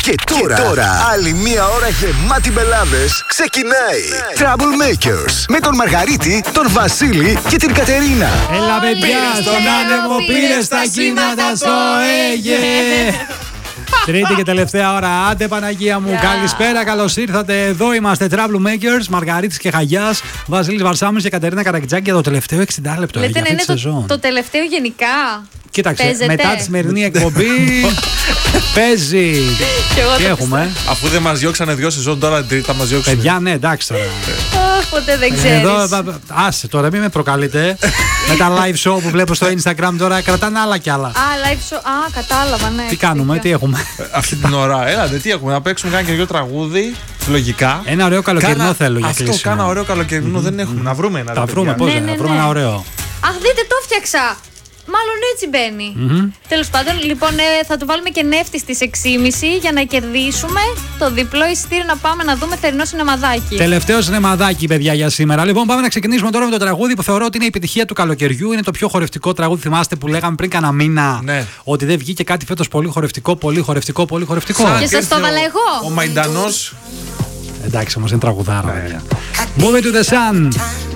Και τώρα άλλη μία ώρα γεμάτη μπελάδες ξεκινάει. Troublemakers με τον Μαργαρίτη, τον Βασίλη και την Κατερίνα. Έλα παιδιά, στον άνεμο πήρες τα κύματα στο Αίγε. Τρίτη και τελευταία ώρα. Άντε Παναγία μου, καλησπέρα, καλώς ήρθατε. Εδώ είμαστε Troublemakers, Μαργαρίτης και Χαγιάς, Βασίλης Βαρσάμινος και Κατερίνα Καρακιτσάκη για το τελευταίο 60 λεπτό. Λέτε να είναι το τελευταίο γενικά. Κοίταξε, παίζετε. μετά τη σημερινή εκπομπή παίζει. Τι έχουμε? Αφού δεν μας διώξανε 2 σεζόν, τώρα τρίτη θα μας διώξουν. Παιδιά, ναι, εντάξει τώρα. Ποτέ δεν ξέρεις. Άσε τώρα, μην με προκαλείτε. Με τα live show που βλέπω στο Instagram τώρα κρατάνε άλλα κι άλλα. Live show. Κατάλαβα, ναι. Τι κάνουμε, τι έχουμε? Αυτή την ώρα, έλατε, τι έχουμε, να παίξουμε κάνα καινούριο τραγούδι. Λογικά. Ένα ωραίο καλοκαιρινό θέλω για κλείσιμο. Αυτό, κάνα ωραίο καλοκαιρινό δεν έχουμε. Να βρούμε ένα. Τα βρούμε, πώς να βρούμε ένα ωραίο. Αχ, δείτε, το φτιάξα. Μάλλον έτσι μπαίνει. Τέλος πάντων, λοιπόν, θα του βάλουμε και νεύτη στις 6.30 για να κερδίσουμε το διπλό εισιτήριο να πάμε να δούμε θερινό σινεμαδάκι. Τελευταίο σινεμαδάκι, παιδιά, για σήμερα. Λοιπόν, πάμε να ξεκινήσουμε τώρα με το τραγούδι που θεωρώ ότι είναι η επιτυχία του καλοκαιριού. Είναι το πιο χορευτικό τραγούδι. Θυμάστε που λέγαμε πριν κάνα μήνα ότι δεν βγήκε κάτι φέτος πολύ χορευτικό, πολύ χορευτικό, πολύ χορευτικό. Και σας το έβαλα εγώ. Ο Μαϊντανός. Εντάξει, όμως είναι τραγουδάρα. Move it to the sun.